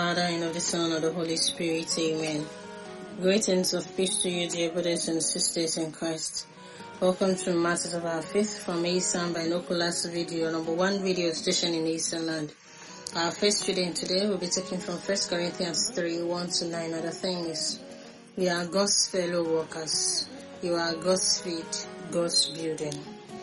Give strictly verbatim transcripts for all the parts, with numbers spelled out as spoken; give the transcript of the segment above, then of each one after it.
Father, and of the Son, and of the Holy Spirit. Amen. Greetings of peace to you, dear brothers and sisters in Christ. Welcome to Matters of Our Faith from Eastern Binoculars video, number one video station in Eastern Land. Our first reading today will be taken from First Corinthians three, one to nine. And the thing is, we are God's fellow workers. You are God's feet, God's building.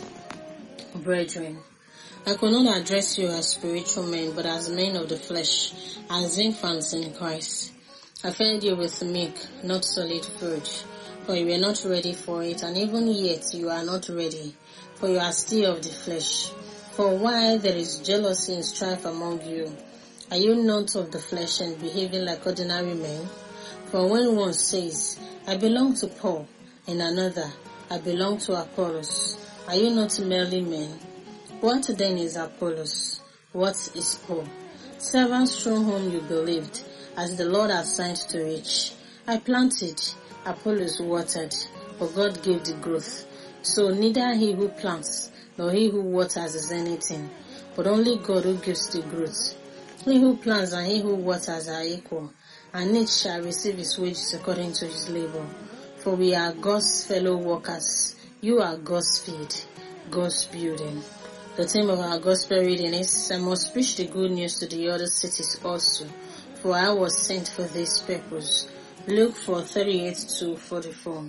Brethren, I could not address you as spiritual men, but as men of the flesh, as infants in Christ. I fed you with milk, not solid food, for you were not ready for it, and even yet you are not ready, for you are still of the flesh. For while there is jealousy and strife among you, are you not of the flesh and behaving like ordinary men? For when one says, I belong to Paul, and another, I belong to Apollos, are you not merely men? What then is Apollos? What is Paul? Servants through whom you believed, as the Lord assigned to each. I planted, Apollos watered, but God gave the growth. So neither he who plants nor he who waters is anything, but only God who gives the growth. He who plants and he who waters are equal, and each shall receive his wages according to his labor. For we are God's fellow workers. You are God's feet, God's building. The theme of our gospel reading is, I must preach the good news to the other cities also, for I was sent for this purpose. Luke four, thirty-eight to forty-four.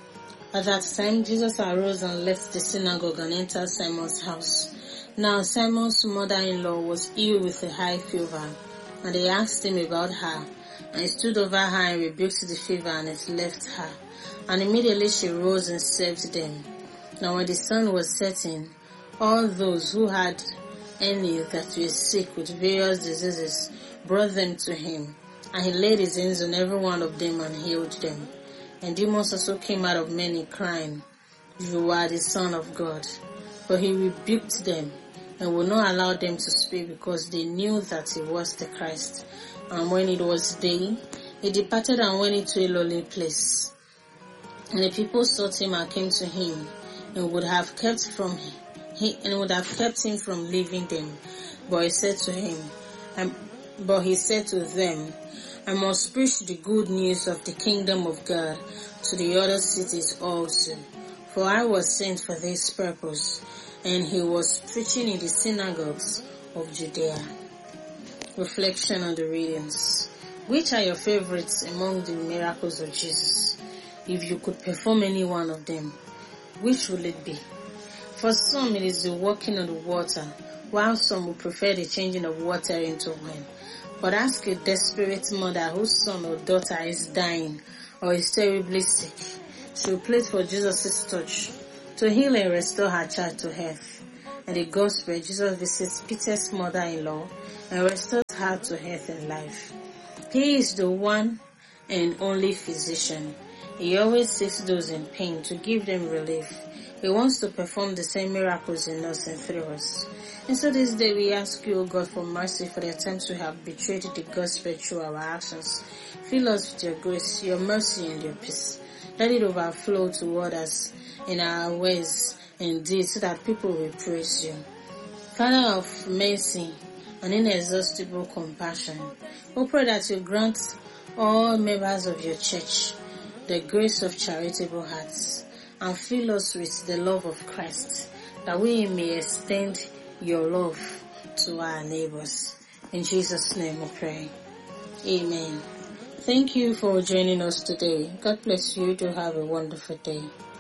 At that time, Jesus arose and left the synagogue and entered Simon's house. Now Simon's mother-in-law was ill with a high fever, and they asked him about her. And he stood over her and rebuked the fever, and it left her. And immediately she rose and served them. Now when the sun was setting, all those who had any that were sick with various diseases brought them to him, and he laid his hands on every one of them and healed them. And demons also came out of many, crying, You are the Son of God. But he rebuked them, and would not allow them to speak, because they knew that he was the Christ. And when it was day, he departed and went into a lonely place. And the people sought him and came to him, and would have kept from him. He and would have kept him from leaving them, but he said to him, um, but he said to them, I must preach the good news of the kingdom of God to the other cities also, for I was sent for this purpose. And he was preaching in the synagogues of Judea. Reflection on the readings. Which are your favorites among the miracles of Jesus? If you could perform any one of them, which will it be? For some, it is the walking on the water, while some would prefer the changing of water into wine. But ask a desperate mother whose son or daughter is dying or is terribly sick. She will plead for Jesus' touch to heal and restore her child to health. In the Gospel, Jesus visits Peter's mother-in-law and restores her to health and life. He is the one and only physician. He always seeks those in pain to give them relief. He wants to perform the same miracles in us and through us. And so this day we ask you, O God, for mercy for the times we have betrayed the gospel through our actions. Fill us with your grace, your mercy, and your peace. Let it overflow to others in our ways and deeds, so that people will praise you. Father of mercy and inexhaustible compassion, we pray that you grant all members of your church the grace of charitable hearts, and fill us with the love of Christ, that we may extend your love to our neighbors. In Jesus' name we pray. Amen. Thank you for joining us today. God bless you. Do have a wonderful day.